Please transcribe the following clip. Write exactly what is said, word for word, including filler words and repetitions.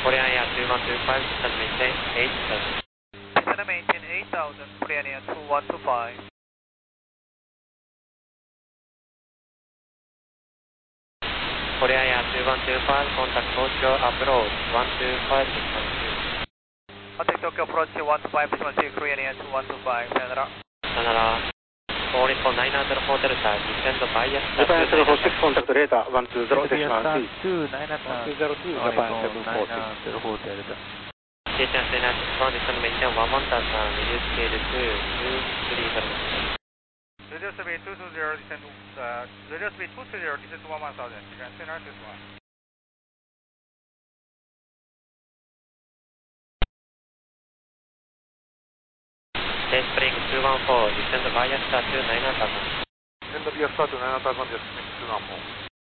Korean Air two one two five, descend maintain eight thousand. Descend maintain eight thousand, Korean Air two one two five. Korean Air two one two five, contact Tokyo approach one two five, descend two. Contact Tokyo approach one two five, descend two, Korean Air two one two five, さよなら。 さよなら。All in for nine hundred hotel sir, descend bias Japan seven four six, contact radar one two zero, decimal three. two nine nine one two zero two, Japan seven four six. hotel. Station Sena six one, descend maintain one one thousand, reduce scale two two three zero. Radio speed two two zero, descend to, uh, radio speed two two zero, descend to one one thousand, Japan Sena six one. Spring two one four, descend bias two nine thousand. Descend via start nine thousand, descend two one four.